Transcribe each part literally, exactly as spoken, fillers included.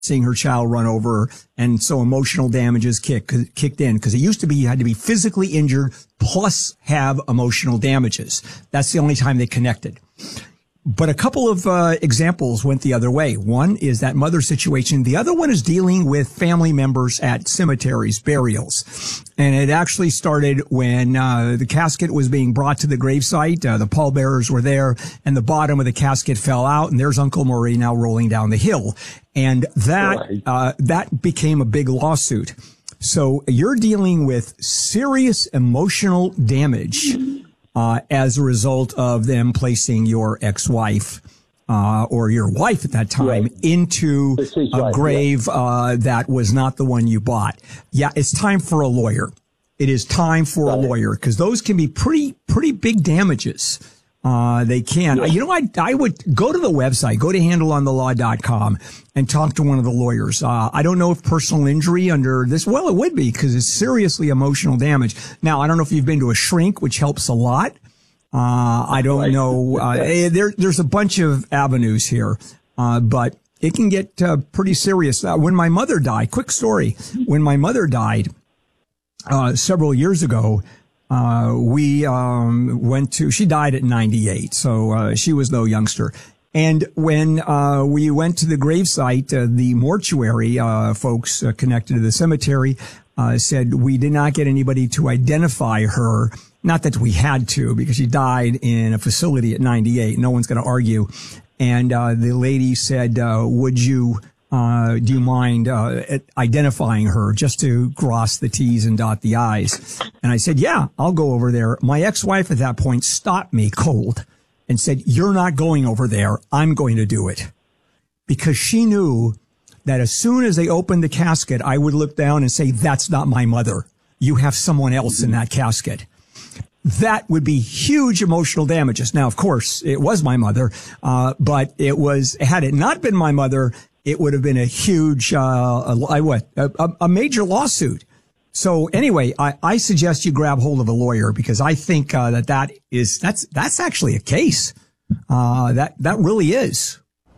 seeing her child run over, and so emotional damages kick, kicked in, because it used to be you had to be physically injured plus have emotional damages. That's the only time they connected. But a couple of uh, examples went the other way. One is that mother situation. The other one is dealing with family members at cemeteries, burials. And it actually started when uh, the casket was being brought to the gravesite. Uh, the pallbearers were there, and the bottom of the casket fell out, and there's Uncle Murray now rolling down the hill. And that right. uh, that became a big lawsuit. So you're dealing with serious emotional damage Uh, as a result of them placing your ex-wife, uh, or your wife at that time right. into a wife, grave, yeah. uh, that was not the one you bought. Yeah, it's time for a lawyer. It is time for Got a lawyer, because those can be pretty, pretty big damages. Uh, they can. Yeah. You know, I, I would go to the website, go to handle on the law dot com and talk to one of the lawyers. Uh, I don't know if personal injury under this, well, it would be, because it's seriously emotional damage. Now, I don't know if you've been to a shrink, which helps a lot. Uh, I don't right. know. Uh, there, there's a bunch of avenues here. Uh, but it can get, uh, pretty serious. Uh, when my mother died, quick story. When my mother died, uh, several years ago, Uh, we, um, went to, she died at ninety-eight, so, uh, she was no youngster. And when, uh, we went to the gravesite, uh, the mortuary, uh, folks uh, connected to the cemetery, uh, said we did not get anybody to identify her. Not that we had to, because she died in a facility at ninety-eight. No one's going to argue. And, uh, the lady said, uh, would you, Uh, do you mind, uh, identifying her just to cross the T's and dot the I's? And I said, yeah, I'll go over there. My ex-wife at that point stopped me cold and said, you're not going over there. I'm going to do it. Because she knew that as soon as they opened the casket, I would look down and say, that's not my mother. You have someone else in that casket. That would be huge emotional damages. Now, of course, it was my mother, uh, but it was, had it not been my mother, it would have been a huge, uh, a, what, a, a major lawsuit. So anyway, I, I suggest you grab hold of a lawyer, because I think, uh, that that is, that's, that's actually a case. Uh, that, that really is.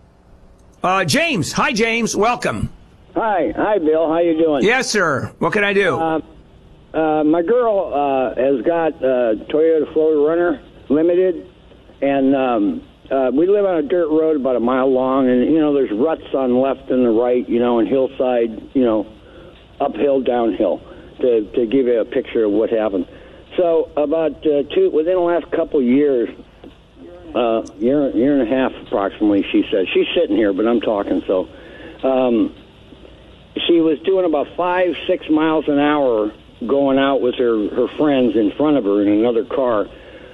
Uh, James. Hi, James. Welcome. Hi. Hi, Bill. How you doing? Yes, sir. What can I do? Uh, uh, my girl, uh, has got, uh, Toyota Florida Runner Limited, and, um, Uh, we live on a dirt road about a mile long, and, you know, there's ruts on the left and the right, you know, and hillside, you know, uphill, downhill, to, to give you a picture of what happened. So about uh, two, within the last couple of years, uh, year, year and a half approximately, she said, she's sitting here, but I'm talking, so um, she was doing about five, six miles an hour going out with her, her friends in front of her in another car.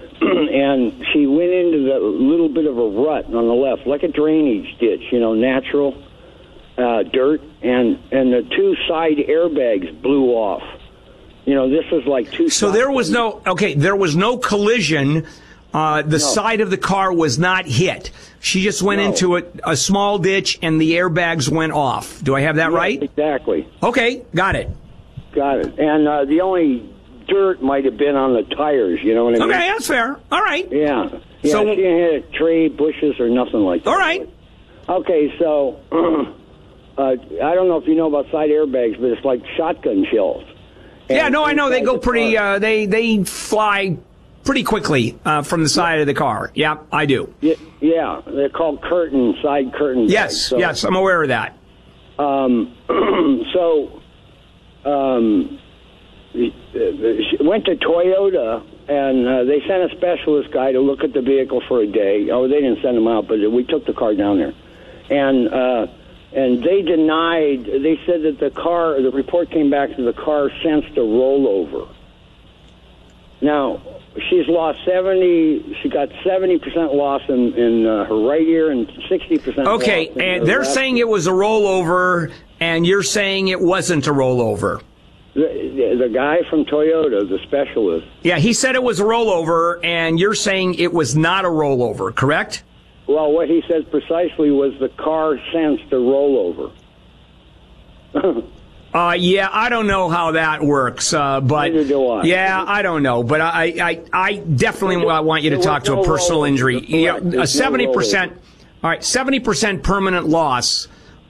And she went into the little bit of a rut on the left, like a drainage ditch, you know, natural uh, dirt, and and the two side airbags blew off. You know, this was like two. So there was no okay. There was no collision. Uh, the no. side of the car was not hit. She just went no. into a, a small ditch, and the airbags went off. Do I have that yes, right? Exactly. Okay, got it. Got it. And uh, the only dirt might have been on the tires, you know what I mean? Okay, that's fair. All right. Yeah. Yeah, so, she didn't hit a tree, bushes, or nothing like that. All right. Okay, so uh, I don't know if you know about side airbags, but it's like shotgun shells. And yeah, no, I know. They go the pretty, uh, they, they fly pretty quickly uh, from the side of the car. Yeah, I do. Yeah, yeah, they're called curtain, side curtain. Yes, bags, so, yes, I'm aware of that. Um, so, um... She went to Toyota, and uh, they sent a specialist guy to look at the vehicle for a day. Oh, they didn't send him out, but we took the car down there. And uh, and they denied, they said that the car, the report came back that the car sensed a rollover. Now, she's lost seventy, she got seventy percent loss in, in uh, her right ear and sixty percent okay, loss in and her they're left saying ear. it was a rollover, and you're saying it wasn't a rollover. The, the guy from Toyota, the specialist. Yeah, he said it was a rollover, and you're saying it was not a rollover, correct? Well, what he said precisely was the car sensed a rollover. uh, yeah, I don't know how that works, uh, but Neither do I. Yeah, I don't know, but I, I, I definitely want you to talk to a personal injury. Yeah, a seventy percent, all right, seventy percent permanent loss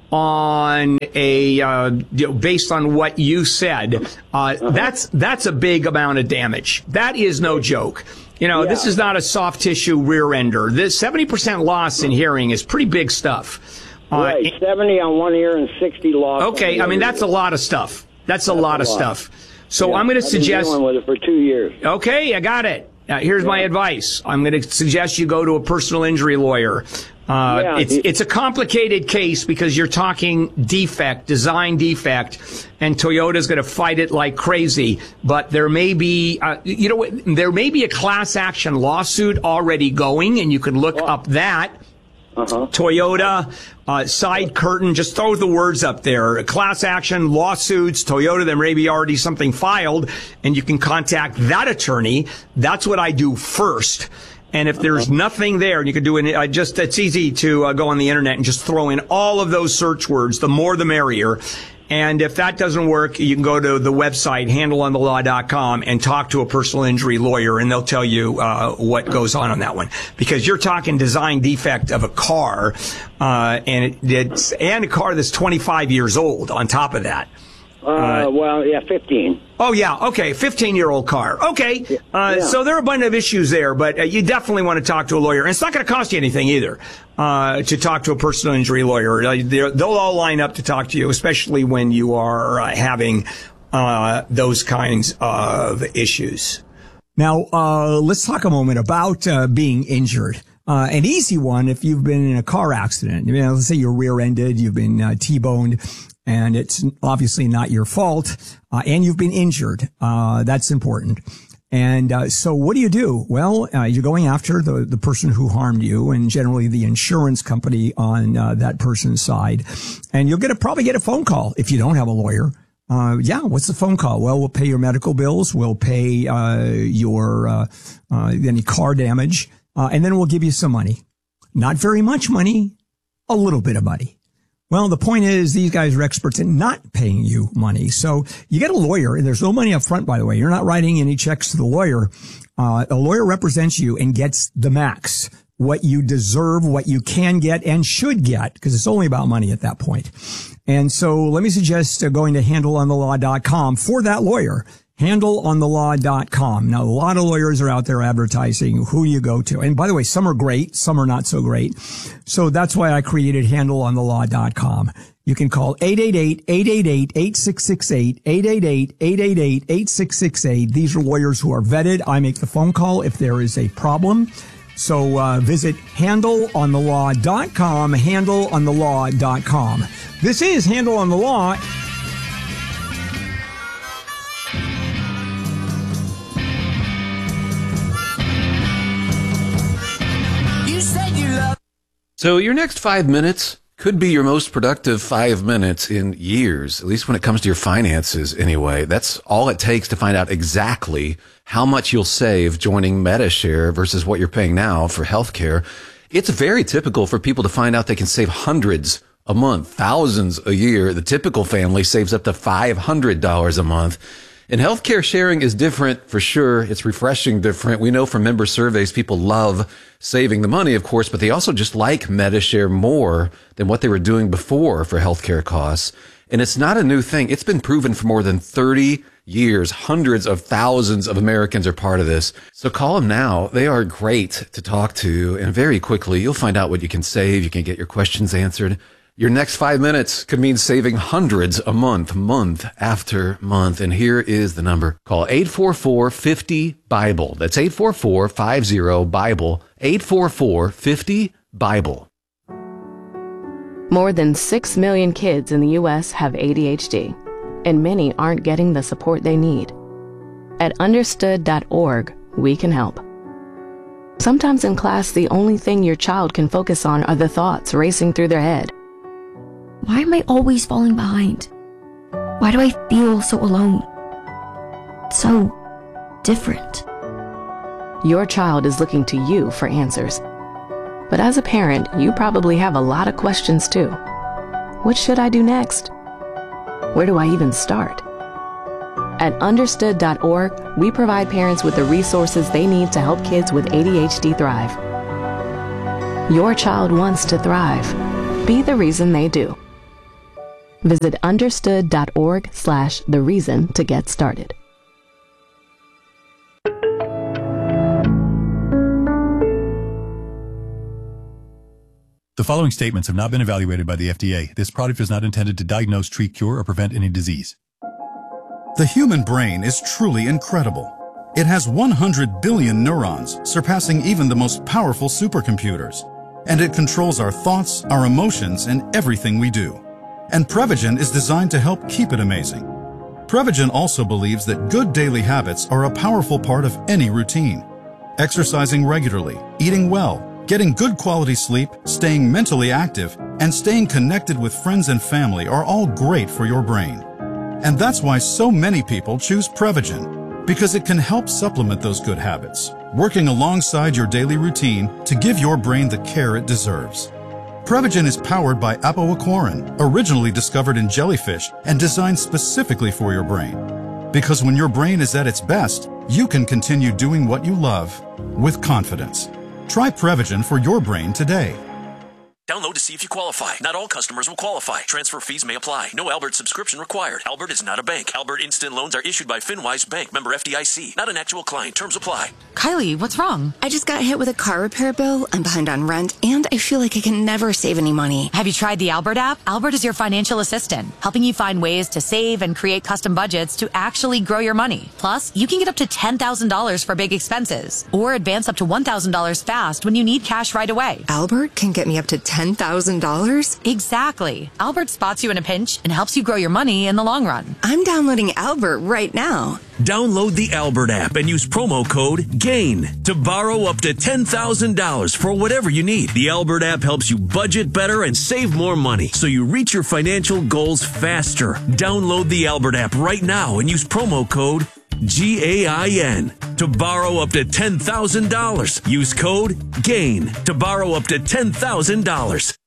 on a uh, you know, based on what you said, uh, uh-huh. that's that's a big amount of damage. That is no joke. You know, yeah. This is not a soft tissue rear ender. This seventy percent loss in hearing is pretty big stuff. Right, uh, seventy on one ear and sixty loss. Okay, I mean that's a lot of stuff. That's a that's lot a of lot. stuff. So yeah, I'm going to suggest. I've been dealing with it for two years. Okay, I got it. Now, here's yeah. my advice. I'm going to suggest you go to a personal injury lawyer. Uh, yeah, it's it's a complicated case because you're talking defect, design defect, and Toyota's going to fight it like crazy. But there may be, uh, you know, there may be a class action lawsuit already going, and you can look oh. up that. Uh-huh. Toyota, uh, side curtain, just throw the words up there. Class action, lawsuits, Toyota, there may be already something filed, and you can contact that attorney. That's what I do first. And if there's nothing there, and you can do it, uh, just, it's easy to uh, go on the internet and just throw in all of those search words. The more, the merrier. And if that doesn't work, you can go to the website, handle on the law dot com, and talk to a personal injury lawyer, and they'll tell you uh, what goes on on that one. Because you're talking design defect of a car, uh, and it, it's and a car that's twenty-five years old on top of that. Uh, uh, well, yeah, fifteen. Oh, yeah. Okay. fifteen-year-old car. Okay. Yeah. Uh, yeah. So there are a bunch of issues there, but uh, you definitely want to talk to a lawyer. And it's not going to cost you anything either uh, to talk to a personal injury lawyer. Uh, they'll all line up to talk to you, especially when you are uh, having uh, those kinds of issues. Now, uh, let's talk a moment about uh, being injured. Uh, an easy one if you've been in a car accident. You know, let's say you're rear-ended, you've been uh, T-boned, and it's obviously not your fault, uh, and you've been injured. Uh, that's important. And uh, so what do you do? Well, uh, you're going after the, the person who harmed you, and generally the insurance company on uh, that person's side. And you'll get a, probably get a phone call if you don't have a lawyer. Uh, yeah, what's the phone call? Well, we'll pay your medical bills. We'll pay uh, your uh, uh, any car damage. Uh, and then we'll give you some money. Not very much money, a little bit of money. Well, the point is these guys are experts in not paying you money. So you get a lawyer, and there's no money up front, by the way. You're not writing any checks to the lawyer. Uh, a lawyer represents you and gets the max, what you deserve, what you can get and should get, because it's only about money at that point. And so let me suggest uh, going to handle on the law dot com for that lawyer. handle on the law dot com. Now, a lot of lawyers are out there advertising who you go to. And by the way, some are great, some are not so great. So that's why I created handle on the law dot com. You can call eight eight eight, eight eight eight, eight six six eight, eight eight eight, eight eight eight, eight six six eight. These are lawyers who are vetted. I make the phone call if there is a problem. So uh, visit handle on the law dot com, handle on the law dot com. This is Handle on the Law. So your next five minutes could be your most productive five minutes in years, at least when it comes to your finances anyway. That's all it takes to find out exactly how much you'll save joining Medi-Share versus what you're paying now for healthcare. It's very typical for people to find out they can save hundreds a month, thousands a year. The typical family saves up to five hundred dollars a month. And healthcare sharing is different for sure. It's refreshing different. We know from member surveys, people love saving the money, of course, but they also just like Medi-Share more than what they were doing before for healthcare costs. And it's not a new thing. It's been proven for more than thirty years. Hundreds of thousands of Americans are part of this. So call them now. They are great to talk to. And very quickly, you'll find out what you can save. You can get your questions answered. Your next five minutes could mean saving hundreds a month, month after month. And here is the number. Call eight four four, five zero, BIBLE. That's eight four four, five zero, BIBLE. eight four four, five zero, BIBLE. More than six million kids in the U S have A D H D, and many aren't getting the support they need. At understood dot org, we can help. Sometimes in class, the only thing your child can focus on are the thoughts racing through their head. Why am I always falling behind? Why do I feel so alone? So different. Your child is looking to you for answers. But as a parent, you probably have a lot of questions too. What should I do next? Where do I even start? At understood dot org, we provide parents with the resources they need to help kids with A D H D thrive. Your child wants to thrive. Be the reason they do. Visit understood.org slash the reason to get started. The following statements have not been evaluated by the F D A. This product is not intended to diagnose, treat, cure, or prevent any disease. The human brain is truly incredible. It has one hundred billion neurons, surpassing even the most powerful supercomputers. And it controls our thoughts, our emotions, and everything we do. And Prevagen is designed to help keep it amazing. Prevagen also believes that good daily habits are a powerful part of any routine. Exercising regularly, eating well, getting good quality sleep, staying mentally active, and staying connected with friends and family are all great for your brain. And that's why so many people choose Prevagen, because it can help supplement those good habits, working alongside your daily routine to give your brain the care it deserves. Prevagen is powered by apoaquarin, originally discovered in jellyfish and designed specifically for your brain. Because when your brain is at its best, you can continue doing what you love with confidence. Try Prevagen for your brain today. Download to see if you qualify. Not all customers will qualify. Transfer fees may apply. No Albert subscription required. Albert is not a bank. Albert Instant Loans are issued by FinWise Bank, member F D I C. Not an actual client. Terms apply. Kylie, what's wrong? I just got hit with a car repair bill. I'm behind on rent, and I feel like I can never save any money. Have you tried the Albert app? Albert is your financial assistant, helping you find ways to save and create custom budgets to actually grow your money. Plus, you can get up to ten thousand dollars for big expenses, or advance up to one thousand dollars fast when you need cash right away. Albert can get me up to ten thousand dollars? Exactly. Albert spots you in a pinch and helps you grow your money in the long run. I'm downloading Albert right now. Download the Albert app and use promo code GAIN to borrow up to ten thousand dollars for whatever you need. The Albert app helps you budget better and save more money so you reach your financial goals faster. Download the Albert app right now and use promo code G A I N to borrow up to ten thousand dollars. Use code GAIN to borrow up to ten thousand dollars.